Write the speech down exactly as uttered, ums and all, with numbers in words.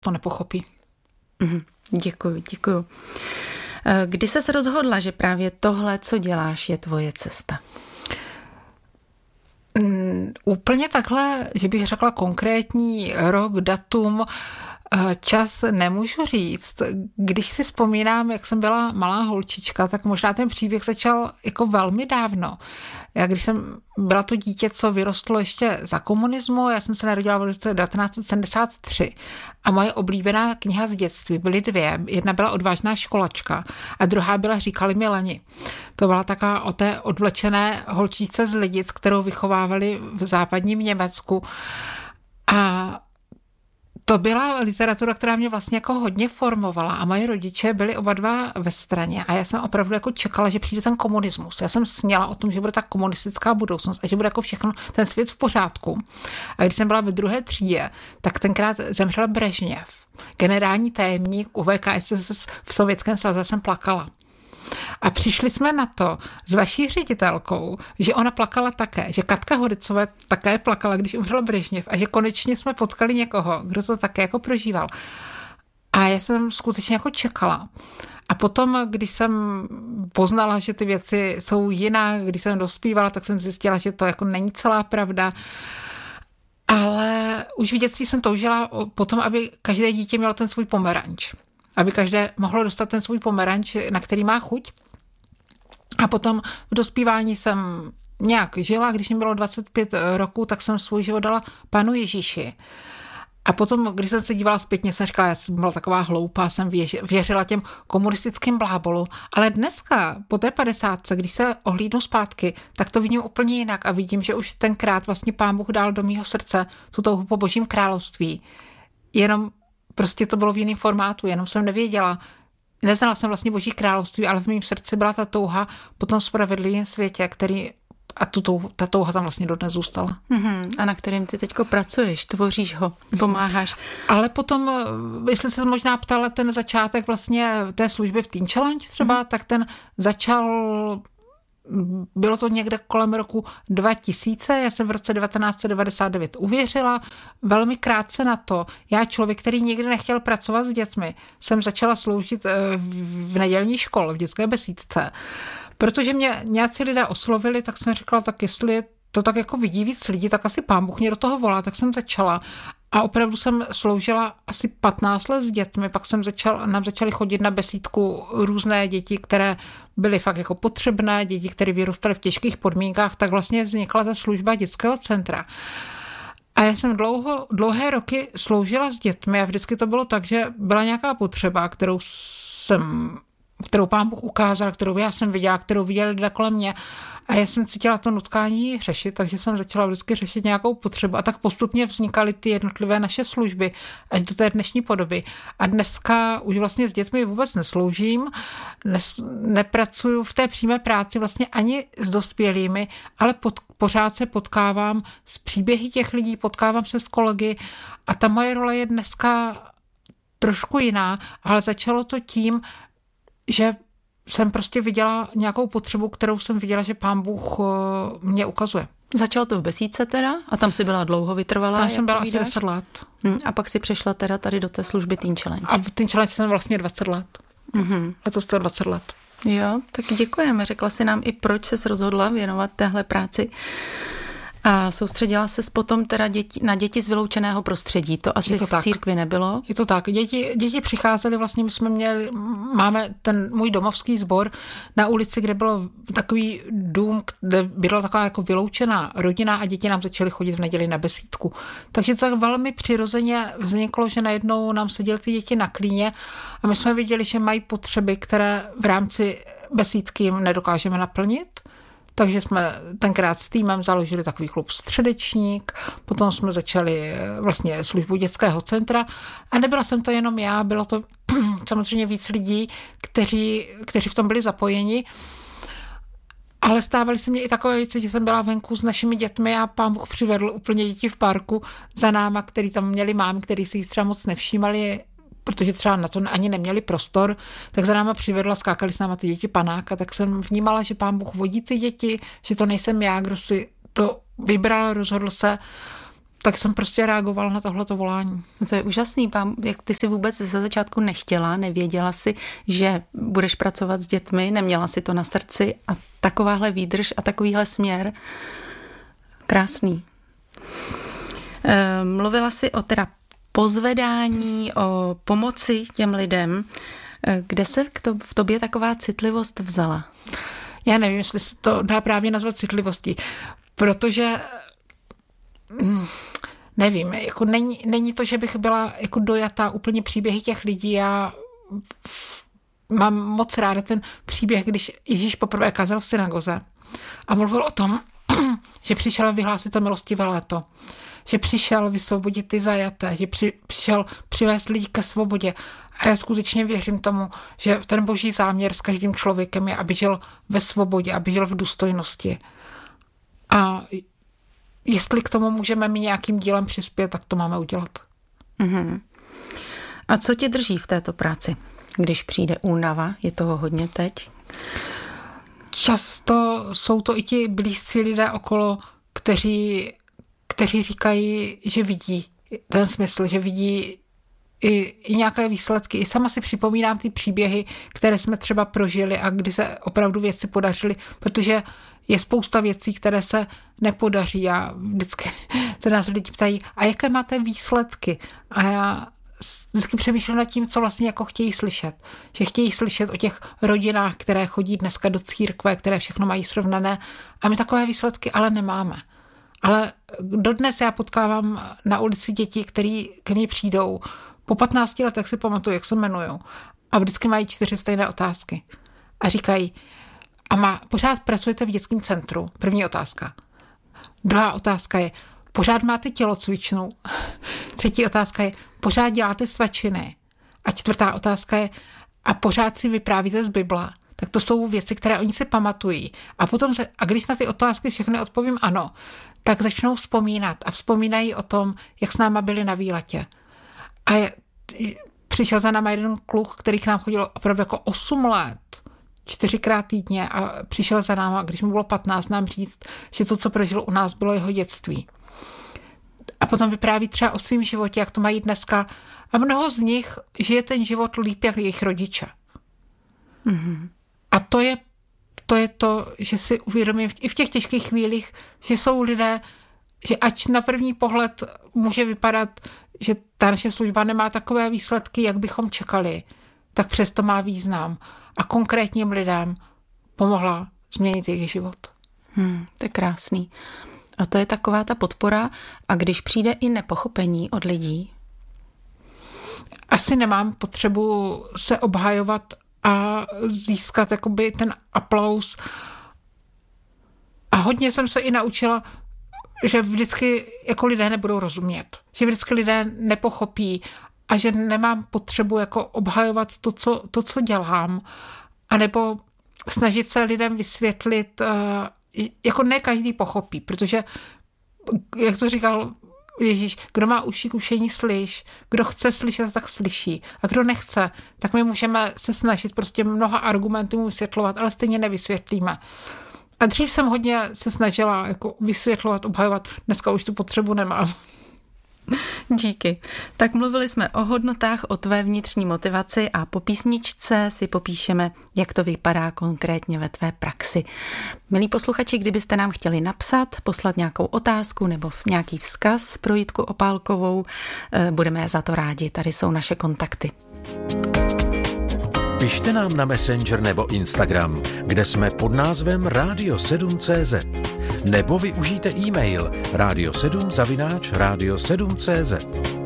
to nepochopí. Mm, děkuju, děkuju. Kdy ses rozhodla, že právě tohle, co děláš, je tvoje cesta? Mm, úplně takhle, že bych řekla konkrétní rok, datum, čas nemůžu říct. Když si vzpomínám, jak jsem byla malá holčička, tak možná ten příběh začal jako velmi dávno. Já když jsem byla to dítě, co vyrostlo ještě za komunismu, já jsem se narodila v roce devatenáct set sedmdesát tři a moje oblíbená kniha z dětství byly dvě. Jedna byla Odvážná školačka a druhá byla Říkali mi lani. To byla taková o té odvlečené holčičce z Lidic, kterou vychovávali v západním Německu. A to byla literatura, která mě vlastně jako hodně formovala a moje rodiče byli oba dva ve straně a já jsem opravdu jako čekala, že přijde ten komunismus. Já jsem sněla o tom, že bude ta komunistická budoucnost a že bude jako všechno ten svět v pořádku. A když jsem byla ve druhé třídě, tak tenkrát zemřel Brežněv, generální tajemník U V K S S v Sovětském svazu. Já jsem plakala. A přišli jsme na to s vaší ředitelkou, že ona plakala také, že Katka Hodecová také plakala, když umřel Brežněv a že konečně jsme potkali někoho, kdo to také jako prožíval. A já jsem skutečně jako čekala. A potom, když jsem poznala, že ty věci jsou jinak, když jsem dospívala, tak jsem zjistila, že to jako není celá pravda. Ale už v dětství jsem toužila potom, aby každé dítě mělo ten svůj pomeranč. Aby každé mohlo dostat ten svůj pomeranč, na který má chuť. A potom v dospívání jsem nějak žila, když mi bylo dvacet pět roků, tak jsem svůj život dala Panu Ježíši. A potom, když jsem se dívala zpětně, jsem říkala, já jsem byla taková hloupá, jsem věřila těm komunistickým blábolům. Ale dneska, po té padesátce, když se ohlídnu zpátky, tak to vidím úplně jinak a vidím, že už tenkrát vlastně Pán Bůh dal do mýho srdce tu touhu po Božím království. Jenom prostě to bylo v jiném formátu, jenom jsem nevěděla. Neznala jsem vlastně Boží království, ale v mém srdci byla ta touha po tom spravedlivém světě, který a tu touha, ta touha tam vlastně dodnes zůstala. Mm-hmm. A na kterým ty teďko pracuješ, tvoříš ho, pomáháš. Ale potom, jestli se možná ptala ten začátek vlastně té služby v Teen Challenge třeba, mm-hmm. tak ten začal... Bylo to někde kolem roku dva tisíce, já jsem v roce devatenáct set devadesát devět uvěřila, velmi krátce na to. Já člověk, který nikdy nechtěl pracovat s dětmi, jsem začala sloužit v nedělní škole, v dětské besídce. Protože mě nějací lidé oslovili, tak jsem říkala, tak jestli to tak jako vidí víc lidí, tak asi Pán Bůh mě do toho volá, tak jsem začala. A opravdu jsem sloužila asi patnáct let s dětmi, pak jsem začal, nám začaly chodit na besídku různé děti, které byly fakt jako potřebné, děti, které vyrůstaly v těžkých podmínkách, tak vlastně vznikla ta služba dětského centra. A já jsem dlouho, dlouhé roky sloužila s dětmi a vždycky to bylo tak, že byla nějaká potřeba, kterou jsem... kterou Pán Bůh ukázal, kterou já jsem viděla, kterou viděli lidé kolem mě a já jsem cítila to nutkání řešit, takže jsem začala vždycky řešit nějakou potřebu a tak postupně vznikaly ty jednotlivé naše služby až do té dnešní podoby. A dneska už vlastně s dětmi vůbec nesloužím, nes, nepracuju v té přímé práci vlastně ani s dospělými, ale pod, pořád se potkávám s příběhy těch lidí, potkávám se s kolegy a ta moje role je dneska trošku jiná, ale začalo to tím, že jsem prostě viděla nějakou potřebu, kterou jsem viděla, že Pán Bůh mě ukazuje. Začalo to v besídce teda? A tam si byla dlouho vytrvalá? Tam jsem byla asi deset let. Hmm, a pak si přešla teda tady do té služby Teen Challenge. A v Teen Challenge jsem vlastně dvacet let. Mm-hmm. Letos to je dvacet let. Jo, tak děkujeme. Řekla si nám i, proč ses rozhodla věnovat téhle práci. A soustředila ses potom teda děti, na děti z vyloučeného prostředí. To asi to v tak. Církvi nebylo? Je to tak. Děti, děti přicházely, vlastně my jsme měli, máme ten můj domovský sbor na ulici, kde bylo takový dům, kde byla taková jako vyloučená rodina a děti nám začaly chodit v neděli na besídku. Takže to tak velmi přirozeně vzniklo, že najednou nám seděly ty děti na klíně a my jsme viděli, že mají potřeby, které v rámci besídky jim nedokážeme naplnit. Takže jsme tenkrát s týmem založili takový klub Středečník, potom jsme začali vlastně službu dětského centra a nebyla jsem to jenom já, bylo to samozřejmě víc lidí, kteří, kteří v tom byli zapojeni, ale stávaly se mně i takové věci, že jsem byla venku s našimi dětmi a Pán Bůh přivedl úplně děti v parku za náma, který tam měli mámy, který si jich třeba moc nevšímali, protože třeba na to ani neměli prostor, tak za náma přivedla, skákali s náma ty děti panáka, tak jsem vnímala, že Pán Bůh vodí ty děti, že to nejsem já, kdo si to vybral, rozhodl se tak jsem prostě reagovala na tohleto volání. To je úžasný, pán, jak ty si vůbec ze začátku nechtěla, nevěděla si, že budeš pracovat s dětmi, neměla si to na srdci a takováhle výdrž a takovýhle směr. Krásný. Mluvila jsi o teda pozvedání, o pomoci těm lidem. Kde se v tobě taková citlivost vzala? Já nevím, jestli se to dá právě nazvat citlivostí, protože nevím, jako není, není to, že bych byla jako dojatá úplně příběhy těch lidí. Já mám moc ráda ten příběh, když Ježíš poprvé kázal v synagoze a mluvil o tom, že přišel vyhlásit to milostivé léto, že přišel vysvobodit ty zajaté, že při, přišel přivést lidi ke svobodě. A já skutečně věřím tomu, že ten boží záměr s každým člověkem je, aby žil ve svobodě, aby žil v důstojnosti. A jestli k tomu můžeme my nějakým dílem přispět, tak to máme udělat. Mm-hmm. A co tě drží v této práci, když přijde únava? Je toho hodně teď? Často jsou to i ti blízcí lidé okolo, kteří, kteří říkají, že vidí ten smysl, že vidí i, i nějaké výsledky. I sama si připomínám ty příběhy, které jsme třeba prožili a kdy se opravdu věci podařily, protože je spousta věcí, které se nepodaří a vždycky se nás lidi ptají, a jaké máte výsledky? A já vždycky přemýšlím nad tím, co vlastně jako chtějí slyšet. Že chtějí slyšet o těch rodinách, které chodí dneska do církve, které všechno mají srovnané a my takové výsledky ale nemáme. Ale dodnes já potkávám na ulici děti, které ke mně přijdou. Po patnácti letech si pamatuju, jak se jmenují. A vždycky mají čtyři stejné otázky. A říkají, a má, pořád pracujete v dětském centru? První otázka. Druhá otázka je, pořád máte tělocvičnu? Třetí otázka je, pořád děláte svačiny? A čtvrtá otázka je, a pořád si vyprávíte z Bible? Tak to jsou věci, které oni si pamatují. A potom, se, a když na ty otázky všechny odpovím ano, tak začnou vzpomínat a vzpomínají o tom, jak s náma byli na výletě. A je, přišel za náma jeden kluk, který k nám chodil opravdu jako osm let, čtyřikrát týdně a přišel za náma, když mu bylo patnáct, nám říct, že to, co prožil u nás, bylo jeho dětství. A potom vypráví třeba o svém životě, jak to mají dneska. A mnoho z nich žije ten život líp, jak jejich rodiče. Mm-hmm. A to je, to je to, že si uvědomím i v těch těžkých chvílích, že jsou lidé, že ač na první pohled může vypadat, že ta naše služba nemá takové výsledky, jak bychom čekali, tak přesto má význam. A konkrétním lidem pomohla změnit jejich život. Hmm, to je krásný. A to je taková ta podpora. A když přijde i nepochopení od lidí? Asi nemám potřebu se obhajovat a získat jakoby ten aplaus. A hodně jsem se i naučila, že vždycky jako lidé nebudou rozumět. Že vždycky lidé nepochopí a že nemám potřebu jako obhajovat to, co, to, co dělám, anebo snažit se lidem vysvětlit, jako ne každý pochopí, protože, jak to říkal Ježíš, kdo má uši k učení, slyš, kdo chce slyšet, tak slyší. A kdo nechce, tak my můžeme se snažit prostě mnoha argumentů mu vysvětlovat, ale stejně nevysvětlíme. A dřív jsem hodně se snažila jako vysvětlovat, obhajovat, dneska už tu potřebu nemám. Díky. Tak mluvili jsme o hodnotách, o tvé vnitřní motivaci a po písničce si popíšeme, jak to vypadá konkrétně ve tvé praxi. Milí posluchači, kdybyste nám chtěli napsat, poslat nějakou otázku nebo nějaký vzkaz pro Jitku Opálkovou, budeme za to rádi. Tady jsou naše kontakty. Pište nám na Messenger nebo Instagram, kde jsme pod názvem radio sedm tečka cé zet. Nebo využijte e-mail radio sedm zavináč radio sedm tečka cé zet.